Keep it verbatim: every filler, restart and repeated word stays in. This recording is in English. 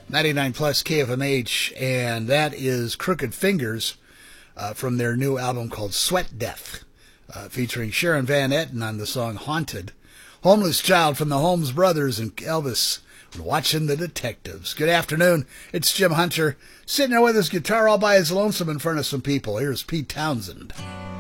ninety-nine plus K F M H, and that is Crooked Fingers uh, from their new album called Sweat Death, uh, featuring Sharon Van Etten on the song Haunted. Homeless Child from the Holmes Brothers and Elvis Watching the Detectives. Good afternoon. It's Jim Hunter sitting there with his guitar all by his lonesome in front of some people. Here's Pete Townsend.